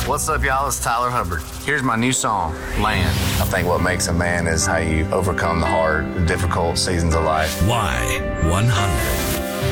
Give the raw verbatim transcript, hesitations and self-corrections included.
What's up, y'all? It's Tyler Hubbard. Here's my new song, Land. I think what makes a man is how you overcome the hard, difficult seasons of life. Y one hundred.